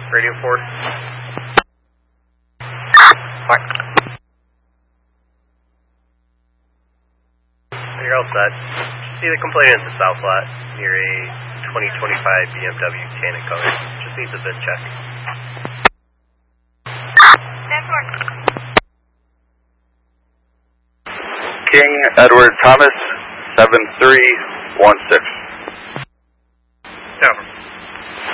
Radio 4. Fine. You're all set. See the complainant at the south lot near a 2025 BMW Tannic color. Just needs a bit check. King Edward Thomas, 7316.